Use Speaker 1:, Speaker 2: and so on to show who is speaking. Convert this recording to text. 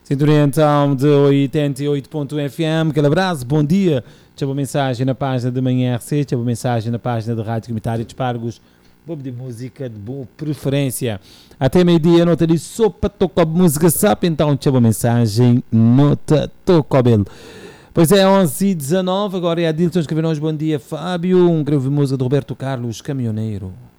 Speaker 1: Sintonia então de 88.fm, aquele abraço, bom dia. Deixa uma mensagem na página de Manhã RC, deixa uma mensagem na página de Rádio Comunitária de Espargos, bobo de música de boa preferência. Até meio-dia, nota de sopa, toca música, sabe? Então deixa uma mensagem, nota, toca belo. Pois é, 11h19, agora é a Dilson escreveu-nos, bom dia Fábio, um grande música de Roberto Carlos, Caminhoneiro.